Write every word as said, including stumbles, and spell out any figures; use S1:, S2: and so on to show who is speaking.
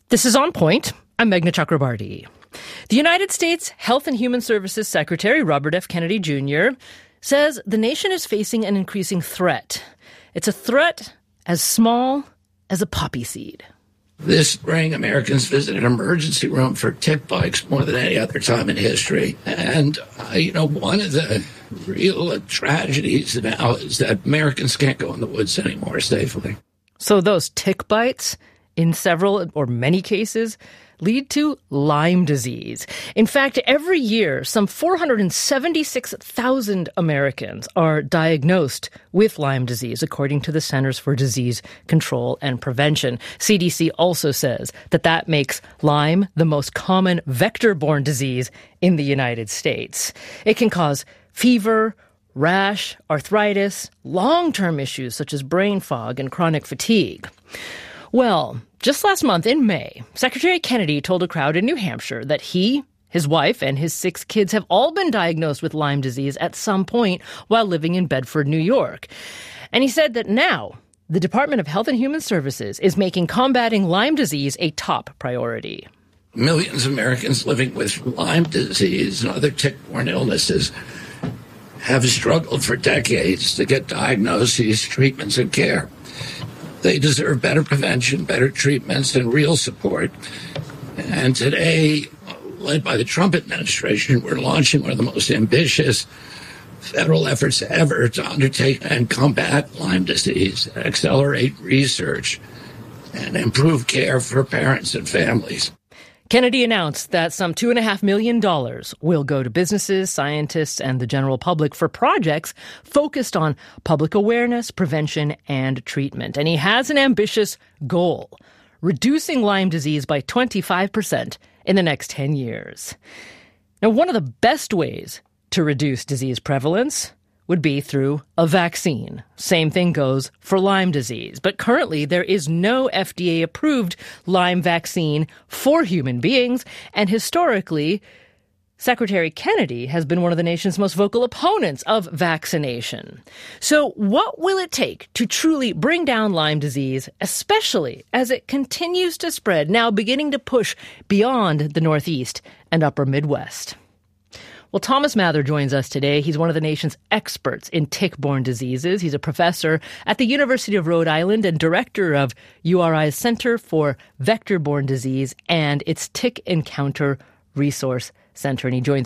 S1: This is On Point. I'm Meghna Chakrabarti. The United States Health and Human Services Secretary Robert F. Kennedy Junior says the nation is facing an increasing threat. It's a threat as small as a poppy seed.
S2: This spring, Americans visited an emergency room for tick bites more than any other time in history. And, uh, you know, one of the real tragedies now is that Americans can't go in the woods anymore safely.
S1: So those tick bites, in several or many cases, lead to Lyme disease. In fact, every year, some four hundred seventy-six thousand Americans are diagnosed with Lyme disease, according to the Centers for Disease Control and Prevention. C D C also says that that makes Lyme the most common vector-borne disease in the United States. It can cause fever, rash, arthritis, long-term issues such as brain fog and chronic fatigue. Well, just last month in May, Secretary Kennedy told a crowd in New Hampshire that he, his wife, and his six kids have all been diagnosed with Lyme disease at some point while living in Bedford, New York. And he said that now the Department of Health and Human Services is making combating Lyme disease a top priority.
S2: Millions of Americans living with Lyme disease and other tick-borne illnesses have struggled for decades to get diagnoses, treatments, and care. They deserve better prevention, better treatments, and real support. And today, led by the Trump administration, we're launching one of the most ambitious federal efforts ever to undertake and combat Lyme disease, accelerate research, and improve care for parents and families.
S1: Kennedy announced that some two point five million dollars will go to businesses, scientists, and the general public for projects focused on public awareness, prevention, and treatment. And he has an ambitious goal, reducing Lyme disease by twenty-five percent in the next ten years. Now, one of the best ways to reduce disease prevalence would be through a vaccine. Same thing goes for Lyme disease. But currently, there is no F D A-approved Lyme vaccine for human beings. And historically, Secretary Kennedy has been one of the nation's most vocal opponents of vaccination. So what will it take to truly bring down Lyme disease, especially as it continues to spread, now beginning to push beyond the Northeast and upper Midwest? Well, Thomas Mather joins us today. He's one of the nation's experts in tick-borne diseases. He's a professor at the University of Rhode Island and director of U R I's Center for Vector-Borne Disease and its Tick Encounter Resource Center. And he joins